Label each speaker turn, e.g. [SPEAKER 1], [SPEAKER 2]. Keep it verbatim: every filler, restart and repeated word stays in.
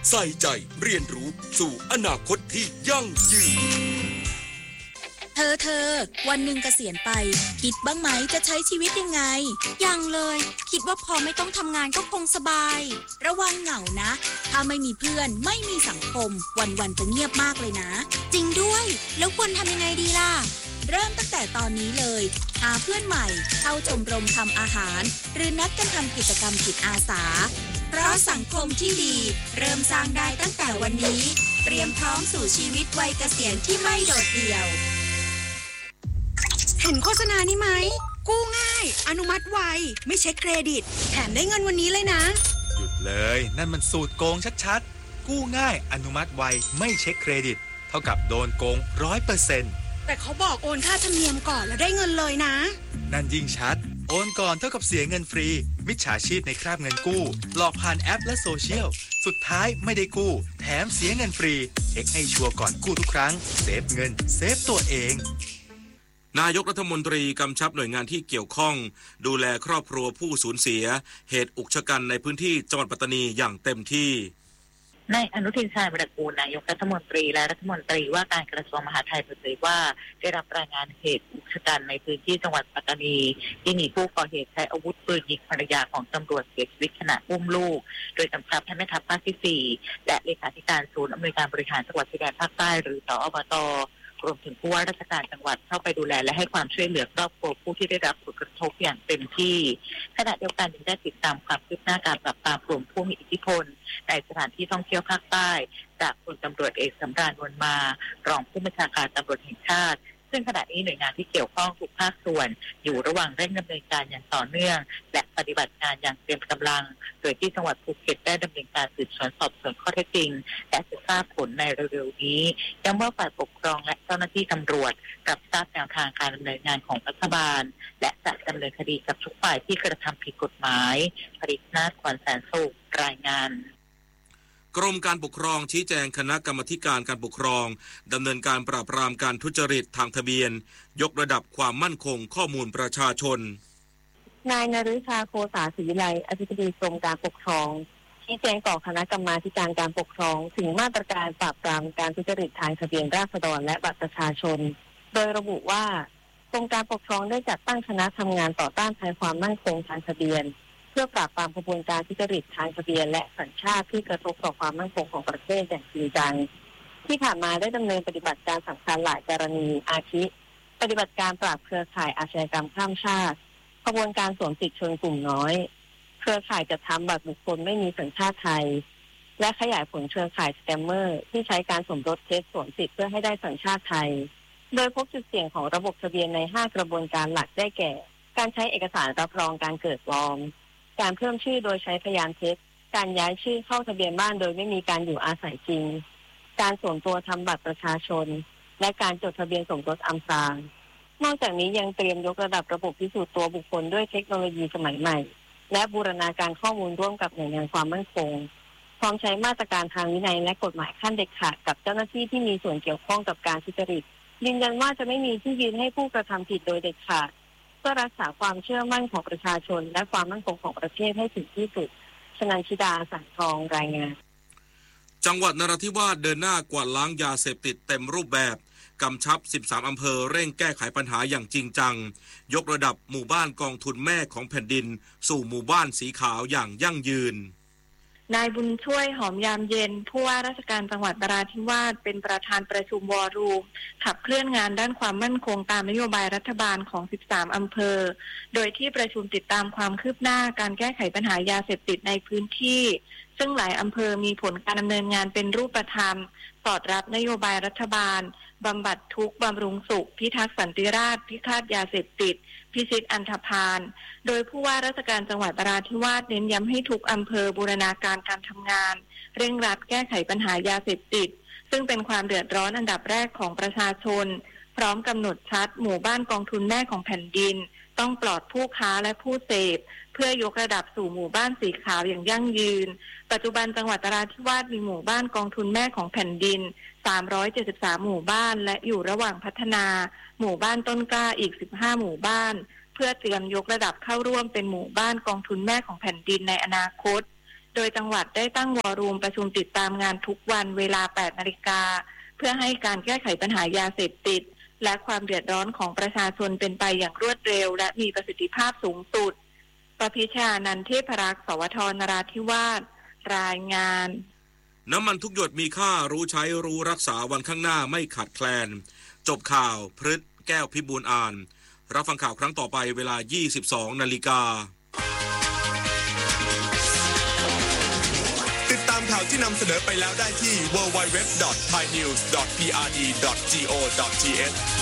[SPEAKER 1] ใส่ใจเรียนรู้สู่อนาคตที่ยั่งยืน
[SPEAKER 2] เธอเธอวันหนึ่งเกษียณไปคิดบ้างไหมจะใช้ชีวิตยังไง
[SPEAKER 3] ยังเลยคิดว่าพอไม่ต้องทำงานก็คงสบาย
[SPEAKER 2] ระวังเหงานะถ้าไม่มีเพื่อนไม่มีสังคมวันๆจะเงียบมากเลยนะ
[SPEAKER 3] จริงด้วยแล้วควรทำยังไงดีล่ะ
[SPEAKER 2] เริ่มตั้งแต่ตอนนี้เลยหาเพื่อนใหม่เข้าชมรมทำอาหารหรือนัดกันทำกิจกรรมจิตอาสาเพราะสังคมที่ดีเริ่มสร้างได้ตั้งแต่วันนี้เตรียมพร้อมสู่ชีวิตวัยเกษียณที่ไม่โดดเดี่ยว
[SPEAKER 3] เห็นโฆษณานี้ไหมกู้ง่ายอนุมัติไวไม่เช็คเครดิตแถมได้เงินวันนี้เลยนะ
[SPEAKER 4] หยุดเลยนั่นมันสูตรโกงชัดๆกู้ง่ายอนุมัติไวไม่เช็คเครดิตเท่ากับโดนโกง ร้อยเปอร์เซ็นต์
[SPEAKER 3] แต่เขาบอกโอนค่าธรรมเนียมก่อนแล้วได้เงินเลยนะ
[SPEAKER 4] นั่นยิ่งชัดโอนก่อนเท่ากับเสียเงินฟรีมิจฉาชีพในคราบเงินกู้หลอกผ่านแอปและโซเชียลสุดท้ายไม่ได้กู้แถมเสียเงินฟรีเช็คให้ชัวร์ก่อนกู้ทุกครั้งเซฟเงินเซฟตัวเอง
[SPEAKER 1] นายกรัฐมนตรีกำชับหน่วยงานที่เกี่ยวข้องดูแลครอบครัวผู้สูญเสียเหตุอุกชะกันในพื้นที่จังหวัดปัตตานีอย่างเต็มที่
[SPEAKER 5] นายอนุทินชาญวิรากูลนายกรัฐมนตรีและรัฐมนตรีว่าการกระทรวงมหาดไทยเปิดเผยว่าได้รับรายงานเหตุอุกชะกันในพื้นที่จังหวัดปัตตานีที่มีผู้ก่อเหตุใช้อาวุธปืนยิงภรรยาของตำรวจเสียชีวิตขณะอุ้มลูกโดยกำชับให้แม่ทัพภาคที่สี่และเลขาธิการศูนย์อำนวยการบริหารจังหวัดชายแดนภาคใต้หรือสอบต.รวมถึงผู้ว่าราชการจังหวัดเข้าไปดูแลและให้ความช่วยเหลือครอบครัวผู้ที่ได้รับผลกระทบอย่างเต็มที่ขณะเดียวกันยังได้ติดตามความคืบหน้าการปราบปรามกลุ่มผู้มีอิทธิพลในสถานที่ท่องเที่ยวภาคใต้จากพลตำรวจเอกสำราญ นวลมารองผู้บัญชาการตำรวจแห่งชาติซึ่งขณะนี้หน่วยงานที่เกี่ยวข้องทุกภาคส่วนอยู่ระหว่างเร่งดำเนินการอย่างต่อเนื่องและปฏิบัติงานอย่างเต็มกำลังโดยที่จังหวัดภูเก็ตได้ดำเนินการสืบสวนสอบสวนข้อเท็จจริงและจะทราบผลในเร็วๆนี้ย้ำว่าฝ่ายปกครองและเจ้าหน้าที่ตำรวจรับทราบแนวทางการดำเนินงานของรัฐบาลและจะดำเนินคดีกับทุกฝ่ายที่กระทำผิดกฎหมายผลิตนาฏขวัญแสนสุขรายงาน
[SPEAKER 1] กรมการปกครองชี้แจงคณะกรรมาการการปกครองดำเนินการปราบปรามการทุจริตทางทะเบียนยกระดับความมั่นคงข้อมูลประชาชน
[SPEAKER 6] นายนฤชาโคสาศรีวิไลอธิบดีกรมการปกครองชี้แจงต่อคณะกรรมาการการปกครองถึงมาตรการปราบปรามการทุจริตทางทะเบียนราษฎรและบัตรประชาชนโดยระบุว่ากรมการปกครองได้จัดตั้งคณะทำงานต่อต้านภัยความมั่นคงทางทะเบียนเพื่อปราบปรามกระบวนการทุจริตทางทะเบียนและสัญชาติที่กระทบต่อความมั่นคงของประเทศอย่างจริงจังที่ผ่านมาได้ดำเนินปฏิบัติการสำคัญหลายกรณีอาทิปฏิบัติการปราบเครือข่ายอาชญากรรมข้ามชาติกระบวนการสวมสิทธิชนกลุ่มน้อยเครือข่ายจัดทำบัตรบุคคลไม่มีสัญชาติไทยและขยายผลเครือข่ายสแกมเมอร์ที่ใช้การสมรสเท็จสวมสิทธิเพื่อให้ได้สัญชาติไทยโดยพบจุดเสี่ยงของระบบทะเบียนในห้ากระบวนการหลักได้แก่การใช้เอกสารรับรองการเกิดปลอมการเพิ่มชื่อโดยใช้พยานเท็จการย้ายชื่อเข้าทะเบียนบ้านโดยไม่มีการอยู่อาศัยจริงการสวมตัวทำบัตรประชาชนและการจดทะเบียนสมรสอำพรางนอกจากนี้ยังเตรียมยกระดับระบบพิสูจน์ตัวบุคคลด้วยเทคโนโลยีสมัยใหม่และบูรณาการข้อมูลร่วมกับหน่วยงานความมั่นคงพร้อมใช้มาตรการทางวินัยและกฎหมายขั้นเด็ดขาดกับเจ้าหน้าที่ที่มีส่วนเกี่ยวข้องกับการทุจริตยืนยันว่าจะไม่มีที่ยืนให้ผู้กระทำผิดโดยเด็ดขาดเพื่อรักษาความเชื่อมั่นของประชาชนและความมั่นคงของประเทศให้ถึงที่สุดชนันชิดาสังทองรายงาน
[SPEAKER 1] จังหวัดนราธิวาสเดินหน้ากวาดล้างยาเสพติดเต็มรูปแบบกำชับสิบสามอำเภอเร่งแก้ไขปัญหาอย่างจริงจังยกระดับหมู่บ้านกองทุนแม่ของแผ่นดินสู่หมู่บ้านสีขาวอย่างยั่งยืน
[SPEAKER 7] นายบุญช่วยหอมยามเย็นผู้ว่าราชการจังหวัดนราธิวาสเป็นประธานประชุมวอรูมขับเคลื่อนงานด้านความมั่นคงตามนโยบายรัฐบาลของสิบสามอำเภอโดยที่ประชุมติดตามความคืบหน้าการแก้ไขปัญหายาเสพติดในพื้นที่ซึ่งหลายอำเภอมีผลการดำเนินงานเป็นรูปธรรมสอดรับนโยบายรัฐบาลบำบัดทุกข์บำรุงสุขพิทักษ์สันติราษฎร์พิฆาตยาเสพติดพิชิตอันธพาลโดยผู้ว่าราชการจังหวัดนราธิวาสเน้นย้ำให้ทุกอำเภอบูรณาการการทำงานเร่งรัดแก้ไขปัญหายาเสพติดซึ่งเป็นความเดือดร้อนอันดับแรกของประชาชนพร้อมกำหนดชัดหมู่บ้านกองทุนแม่ของแผ่นดินต้องปลอดผู้ค้าและผู้เสพเพื่อยกระดับสู่หมู่บ้านสีขาวอย่างยั่งยืนปัจจุบันจังหวัดนราธิวาสมีหมู่บ้านกองทุนแม่ของแผ่นดินสามร้อยเจ็ดสิบสามหมู่บ้านและอยู่ระหว่างพัฒนาหมู่บ้านต้นกล้าอีกสิบห้าหมู่บ้านเพื่อเตรียมยกระดับเข้าร่วมเป็นหมู่บ้านกองทุนแม่ของแผ่นดินในอนาคตโดยจังหวัดได้ตั้งวอรูมประชุมติดตามงานทุกวันเวลา แปด นาฬิกาเพื่อให้การแก้ไขปัญหายาเสพติดและความเดือดร้อนของประชาชนเป็นไปอย่างรวดเร็วและมีประสิทธิภาพสูงสุดประพิชานันท์เทพรักษ์สวทนราธิวาสรายงาน
[SPEAKER 1] น้ำมันทุกหยดมีค่ารู้ใช้รู้รักษาวันข้างหน้าไม่ขาดแคลนจบข่าวพฤษแก้วพิบูลอ่านรับฟังข่าวครั้งต่อไปเวลา ยี่สิบสอง นาฬิกา
[SPEAKER 8] ติดตามข่าวที่นำเสนอไปแล้วได้ที่ ดับเบิลยู ดับเบิลยู ดับเบิลยู ดอท ไทยนิวส์ ดอท พี อาร์ ดี ดอท จี โอ ดอท ที เอช